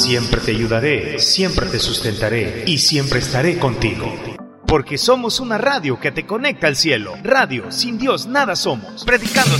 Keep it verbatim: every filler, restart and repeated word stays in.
Siempre te ayudaré, siempre te sustentaré y siempre estaré contigo. Porque somos una radio que te conecta al cielo. Radio, sin Dios nada somos. Predicando